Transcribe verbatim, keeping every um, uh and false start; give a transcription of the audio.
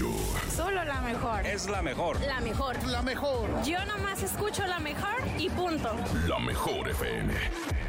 rollo. Solo la mejor. Es la mejor. La mejor. La mejor. Yo nomás escucho la mejor y punto. La mejor F M.